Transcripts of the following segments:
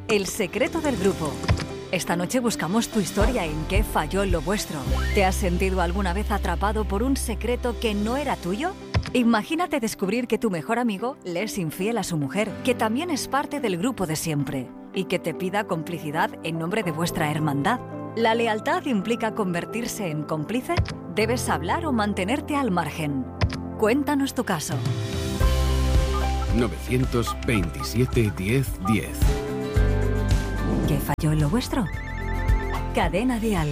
El secreto del grupo. Esta noche buscamos tu historia en qué falló en lo vuestro. ¿Te has sentido alguna vez atrapado por un secreto que no era tuyo? Imagínate descubrir que tu mejor amigo le es infiel a su mujer, que también es parte del grupo de siempre, y que te pida complicidad en nombre de vuestra hermandad. ¿La lealtad implica convertirse en cómplice? ¿Debes hablar o mantenerte al margen? Cuéntanos tu caso. 927 10 10. ¿Qué falló en lo vuestro? Cadena Dial.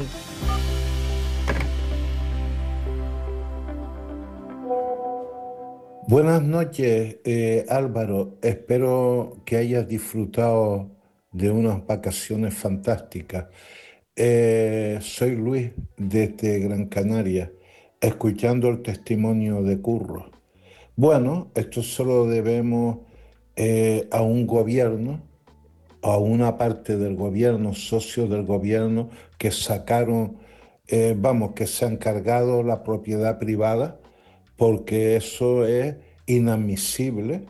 Buenas noches, Álvaro. Espero que hayas disfrutado de unas vacaciones fantásticas. Soy Luis desde Gran Canaria, escuchando el testimonio de Curro. Bueno, esto se lo debemos a un gobierno, a una parte del gobierno, socios del gobierno, que sacaron, que se han cargado la propiedad privada, porque eso es inadmisible,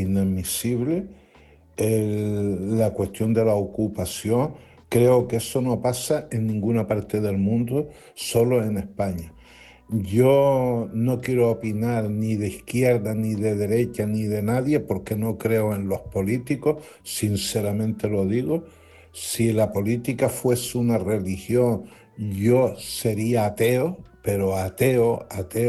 la cuestión de la ocupación. Creo que eso no pasa en ninguna parte del mundo, solo en España. Yo no quiero opinar ni de izquierda, ni de derecha, ni de nadie, porque no creo en los políticos, sinceramente lo digo. Si la política fuese una religión, yo sería ateo, pero ateo,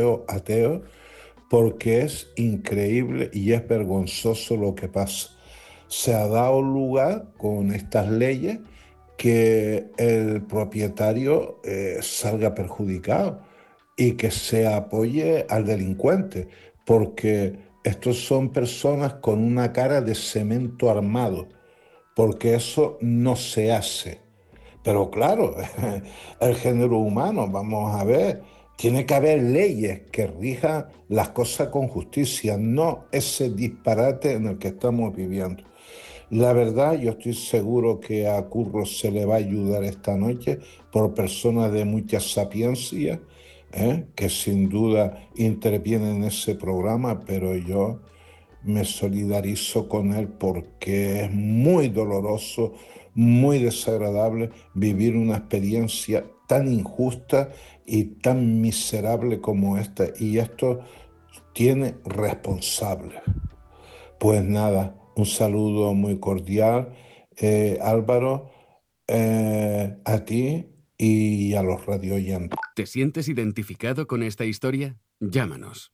porque es increíble y es vergonzoso lo que pasa. Se ha dado lugar con estas leyes que el propietario salga perjudicado y que se apoye al delincuente, porque estos son personas con una cara de cemento armado, porque eso no se hace. Pero claro, el género humano, vamos a ver, tiene que haber leyes que rijan las cosas con justicia, no ese disparate en el que estamos viviendo. La verdad, yo estoy seguro que a Curro se le va a ayudar esta noche por personas de mucha sapiencia, que sin duda intervienen en ese programa, pero yo me solidarizo con él porque es muy doloroso, muy desagradable vivir una experiencia tan injusta y tan miserable como esta, y esto tiene responsables. Pues nada, un saludo muy cordial, Álvaro, a ti y a los radioyentes. ¿Te sientes identificado con esta historia? Llámanos.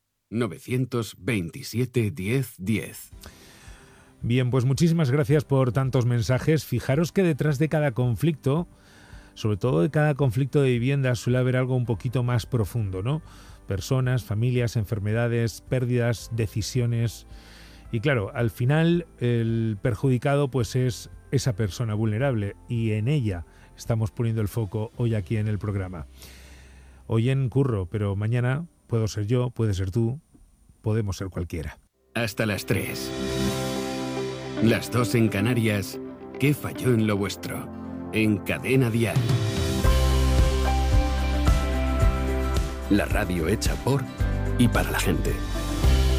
927 10 10. Bien, pues muchísimas gracias por tantos mensajes. Fijaros que detrás de cada conflicto, sobre todo de cada conflicto de vivienda, suele haber algo un poquito más profundo, ¿no? Personas, familias, enfermedades, pérdidas, decisiones. Y claro, al final el perjudicado pues es esa persona vulnerable, y en ella estamos poniendo el foco hoy aquí en el programa. Hoy en Curro, pero mañana puedo ser yo, puede ser tú, podemos ser cualquiera. Hasta las 3. Las 2 en Canarias. ¿Qué falló en lo vuestro? En Cadena Dial. La radio hecha por y para la gente.